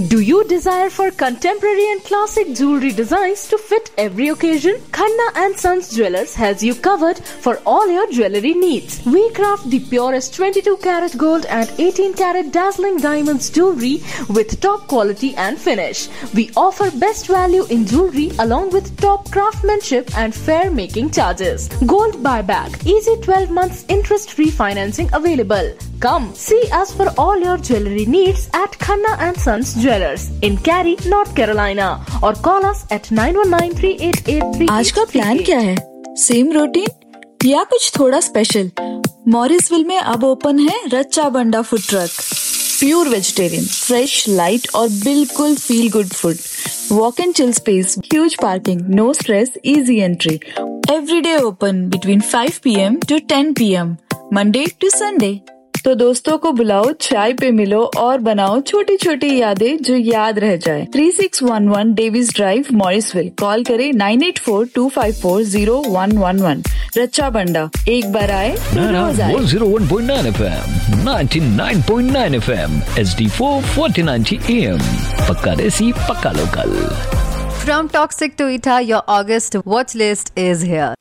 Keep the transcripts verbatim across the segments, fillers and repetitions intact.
Do you desire for contemporary and classic jewelry designs to fit every occasion? Khanna and Sons Jewelers has you covered for all your jewelry needs. We craft the purest twenty-two karat gold and eighteen karat dazzling diamonds jewelry with top quality and finish. We offer best value in jewelry along with top craftsmanship and fair making charges. Gold buyback, easy twelve months interest free financing available. Come see us for all your jewelry needs at Khanna and Sons Jewelers in Cary, North Carolina, or call us at nine one nine three eight eight three. आज का plan क्या है? Same routine या कुछ थोड़ा special? Morrisville में अब open है रच्चा बंडा food truck. Pure vegetarian, fresh, light और बिल्कुल feel good food. Walk and chill space, huge parking, no stress, easy entry. Every day open between five P M to ten P M, Monday to Sunday. तो दोस्तों को बुलाओ, चाय पे मिलो और बनाओ छोटी छोटी यादें जो याद रह जाए. Three six one one Davis drive, Morrisville. Call करें nine eight four to five four zero one one one. रच्चा बंडा, एक बार आए तो रोज आए. one oh one point nine F M, ninety-nine point nine F M, H D four forty ninety A M. पक्का देसी, पक्का local. From toxic to Ita, your August watch list is here.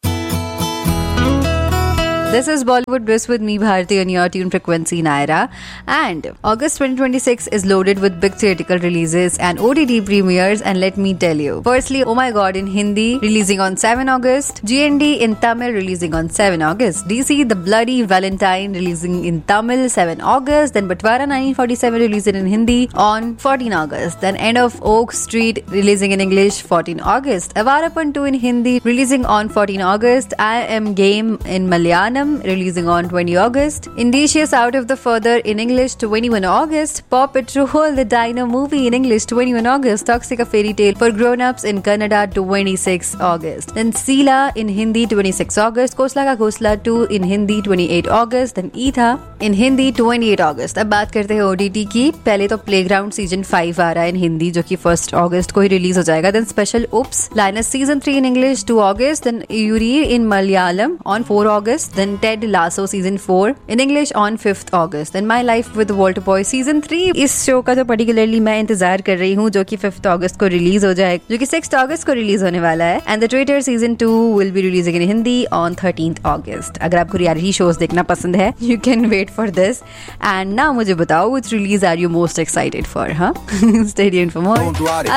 This is Bollywood Bliss with me, Bharti, on your tune frequency, Naira. And August twenty twenty-six is loaded with big theatrical releases and O T T premieres, and let me tell you. Firstly, Oh My God in Hindi, releasing on seven August. G N D in Tamil, releasing on seven August. D C The Bloody Valentine, releasing in Tamil, seven August. Then Batwara nineteen forty-seven, releasing in Hindi on fourteen August. Then End of Oak Street, releasing in English, fourteen August. Avarapan two in Hindi, releasing on fourteen August. I Am Game in Malayalam, releasing on twenty August. Indicious Out of the Further in English, twenty-one August. Paw Patrol The Dino Movie in English, twenty-one August. Toxic A Fairy Tale for Grown-Ups in Kannada, twenty-six August. Then Seela in Hindi, twenty-six August. Kosla Ka Kosla two in Hindi, twenty-eight August. Then Etha in Hindi, twenty-eight August. अब बात करते हैं O T T की. पहले तो Playground Season five आ रहा है in Hindi, जो कि first August को ही release हो जाएगा. Then Special Oops Linus Season three in English, two August. Then Yuri in Malayalam on four August. Then Ted Lasso Season four in English on fifth August. Then My Life with Walter Boy Season three. इस show का तो particularly मैं इंतजार कर रही हूँ, जो कि fifth August को रिलीज हो जाएगा, जो कि sixth August को रिलीज होने वाला है. And The Traitor Season two will be releasing in Hindi on thirteenth August. अगर आपको रियलिटी शोज देखना पसंद है, you can wait for this. And now मुझे बताओ, which release are you most excited for? Huh? Stay tuned for more.